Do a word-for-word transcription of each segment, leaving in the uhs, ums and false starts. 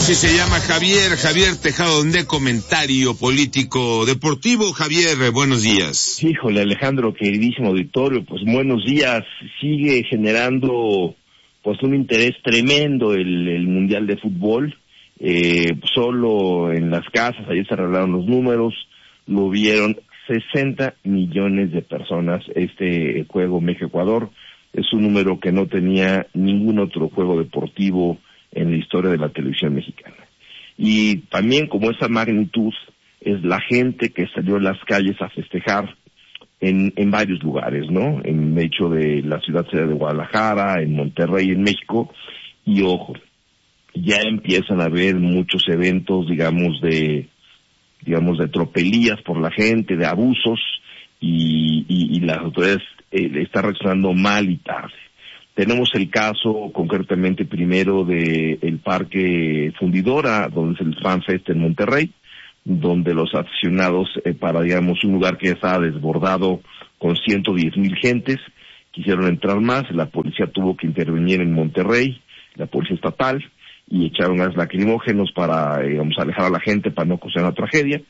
Así se llama Javier, Javier Tejado, de Comentario Político Deportivo. Javier, buenos días. Híjole, Alejandro, queridísimo auditorio, pues buenos días. Sigue generando pues un interés tremendo el, el Mundial de Fútbol. Eh, solo en las casas, ayer se revelaron los números, lo vieron sesenta millones de personas este juego México-Ecuador. Es un número que no tenía ningún otro juego deportivo en la historia de la televisión mexicana. Y también como esa magnitud es la gente que salió a las calles a festejar en, en varios lugares, ¿no? En el hecho de la ciudad de Guadalajara, en Monterrey, en México, y ojo, ya empiezan a haber muchos eventos, digamos, de, digamos, de tropelías por la gente, de abusos, y, y, y las autoridades eh, están reaccionando mal y tarde. Tenemos el caso concretamente primero de el Parque Fundidora, donde es el Fan Fest en Monterrey, donde los aficionados eh, para, digamos, un lugar que ya estaba desbordado con ciento diez mil gentes, quisieron entrar más, la policía tuvo que intervenir en Monterrey, la policía estatal, y echaron gas lacrimógenos para, digamos, alejar a la gente para no causar una tragedia.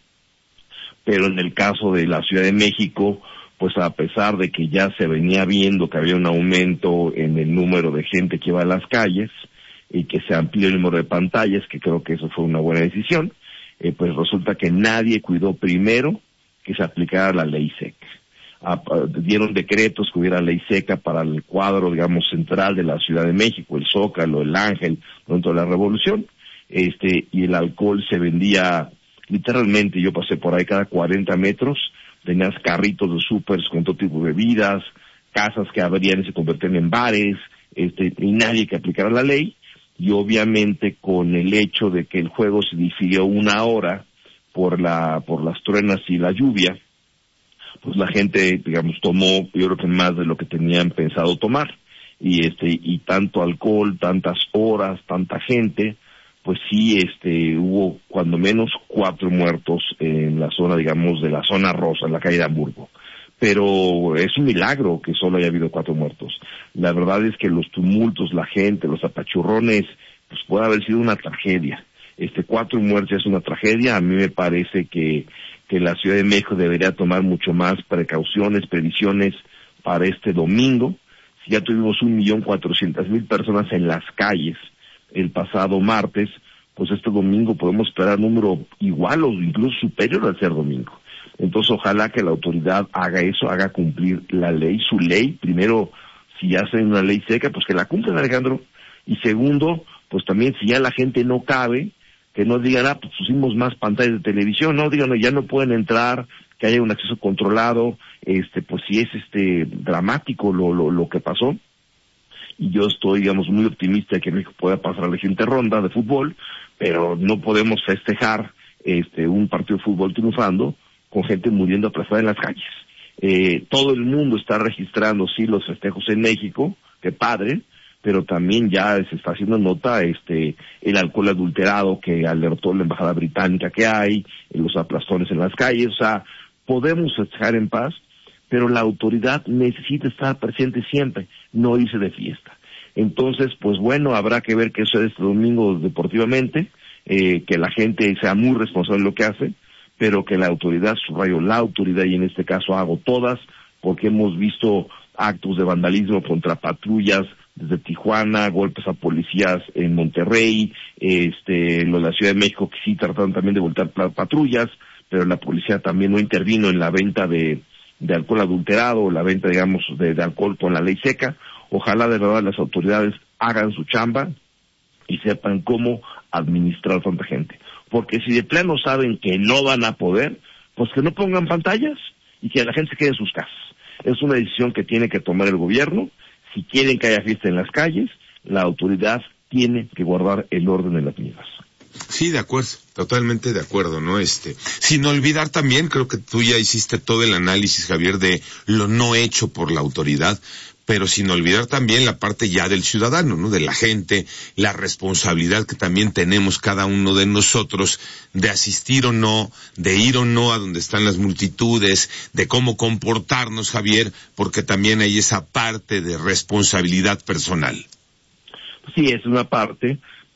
Pero en el caso de la Ciudad de México, pues a pesar de que ya se venía viendo que había un aumento en el número de gente que iba a las calles y que se amplió el número de pantallas, que creo que eso fue una buena decisión, eh, pues resulta que nadie cuidó primero que se aplicara la ley seca. A, a, dieron decretos que hubiera ley seca para el cuadro, digamos, central de la Ciudad de México, el Zócalo, el Ángel, dentro de la Revolución, este, y el alcohol se vendía literalmente, yo pasé por ahí cada cuarenta metros, tenías carritos de súper con todo tipo de bebidas, casas que abrían y se convertían en bares, este, y nadie que aplicara la ley, y obviamente con el hecho de que el juego se difirió una hora por la, por las truenas y la lluvia, pues la gente, digamos, tomó, yo creo que más de lo que tenían pensado tomar, y este, y tanto alcohol, tantas horas, tanta gente, pues sí, este, hubo cuando menos cuatro muertos en la zona, digamos, de la zona rosa, en la calle de Hamburgo. Pero es un milagro que solo haya habido cuatro muertos. La verdad es que los tumultos, la gente, los apachurrones, pues puede haber sido una tragedia. Este, cuatro muertos es una tragedia. A mí me parece que, que la Ciudad de México debería tomar mucho más precauciones, previsiones para este domingo. Si ya tuvimos un millón cuatrocientas mil personas en las calles el pasado martes, pues este domingo podemos esperar un número igual o incluso superior al ser domingo. Entonces ojalá que la autoridad haga eso, haga cumplir la ley, su ley. Primero, si hacen una ley seca, pues que la cumplan, Alejandro. Y segundo, pues también si ya la gente no cabe, que no digan, ah, pues pusimos más pantallas de televisión, no, digan, no, ya no pueden entrar, que haya un acceso controlado, este, pues si es este dramático lo, lo, lo que pasó. Y yo estoy, digamos, muy optimista de que México pueda pasar a la siguiente ronda de fútbol, pero no podemos festejar este un partido de fútbol triunfando con gente muriendo aplazada en las calles. Eh, todo el mundo está registrando, sí, los festejos en México, qué padre, pero también ya se está haciendo nota este el alcohol adulterado que alertó la embajada británica que hay, los aplastones en las calles. O sea, podemos festejar en paz, pero la autoridad necesita estar presente siempre, no irse de fiesta. Entonces, pues bueno, habrá que ver qué sucede este domingo deportivamente, eh, que la gente sea muy responsable de lo que hace, pero que la autoridad, subrayo la autoridad, y en este caso hago todas, porque hemos visto actos de vandalismo contra patrullas desde Tijuana, golpes a policías en Monterrey, este, lo de la Ciudad de México, que sí trataron también de voltear patrullas, pero la policía también no intervino en la venta de de alcohol adulterado, la venta, digamos, de, de alcohol con la ley seca. Ojalá de verdad las autoridades hagan su chamba y sepan cómo administrar tanta gente. Porque si de plano saben que no van a poder, pues que no pongan pantallas y que la gente se quede en sus casas. Es una decisión que tiene que tomar el gobierno. Si quieren que haya fiesta en las calles, la autoridad tiene que guardar el orden en las mismas. Sí, de acuerdo, totalmente de acuerdo, ¿no? Este, sin olvidar también, creo que tú ya hiciste todo el análisis, Javier, de lo no hecho por la autoridad, pero sin olvidar también la parte ya del ciudadano, ¿no? De la gente, la responsabilidad que también tenemos cada uno de nosotros de asistir o no, de ir o no a donde están las multitudes, de cómo comportarnos, Javier, porque también hay esa parte de responsabilidad personal. Sí, es una parte,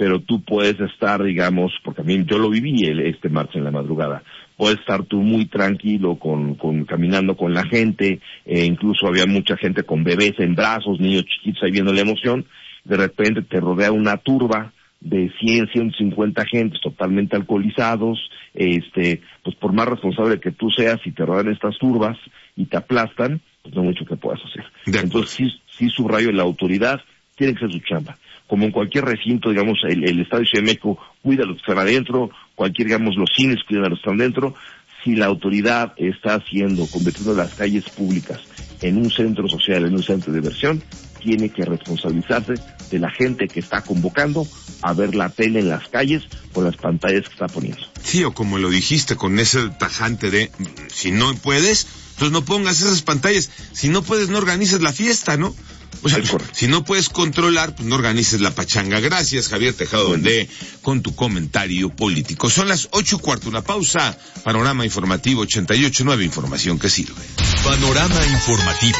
pero tú puedes estar, digamos, porque a mí yo lo viví el, este martes en la madrugada, puedes estar tú muy tranquilo con, con caminando con la gente, eh, incluso había mucha gente con bebés en brazos, niños chiquitos ahí viendo la emoción, de repente te rodea una turba de cien, ciento cincuenta agentes totalmente alcoholizados, este, pues por más responsable que tú seas, si te rodean estas turbas y te aplastan, pues no hay mucho que puedas hacer. Entonces sí, sí subrayo, la autoridad tiene que ser su chamba. Como en cualquier recinto, digamos, el, el Estadio Ciudad de México cuida a los que están adentro, cualquier, digamos, los cines cuidan a los que están dentro. Si la autoridad está haciendo, convirtiendo las calles públicas en un centro social, en un centro de diversión, tiene que responsabilizarse de la gente que está convocando a ver la tele en las calles por las pantallas que está poniendo. Sí, o como lo dijiste, con ese tajante de, si no puedes, pues no pongas esas pantallas. Si no puedes, no organices la fiesta, ¿no? O sea, si no puedes controlar, pues no organices la pachanga. Gracias, Javier Tejado Valdé, con tu comentario político. Son las ocho y cuarto, una pausa. Panorama Informativo ochenta y ocho punto nueve, información que sirve. Panorama Informativo.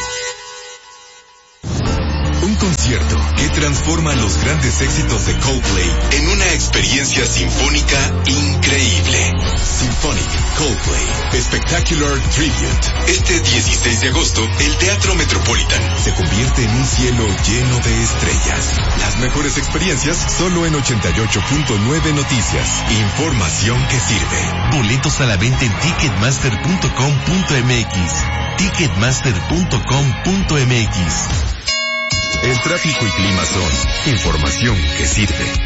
Un concierto que transforma los grandes éxitos de Coldplay en una experiencia sinfónica increíble. Symphonic Coldplay Spectacular Tribute. Este dieciséis de agosto, el Teatro Metropolitan se convierte en un cielo lleno de estrellas. Las mejores experiencias solo en ochenta y ocho punto nueve Noticias. Información que sirve. Boletos a la venta en ticketmaster punto com punto m x. ticketmaster punto com punto m x. El tráfico y clima son información que sirve.